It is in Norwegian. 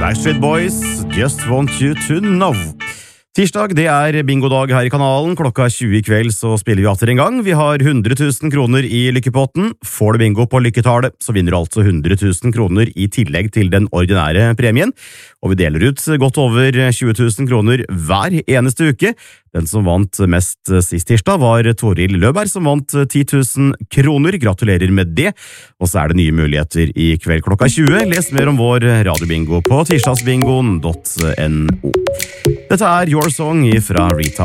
Backstreet Boys, Just Want You To Know. Tirsdag, det bingodag her i kanalen. Klokka 20 i kveld så spiller vi atter en gang. Vi har 100 000 kroner i lykkepotten. Får du bingo på lykketallet, så vinner du altså 100 000 kroner i tillegg til den ordinære premien. Og vi deler ut godt over 20 000 kroner hver eneste uke. Den som vant mest sist tirsdag var Toril Løberg, som vant 10 000 kroner. Gratulerer med det. Og så det nye muligheter i kveld klokka 20. Les mer om vår radiobingo på tirsdagsbingoen.no. Dette Your Song fra Rita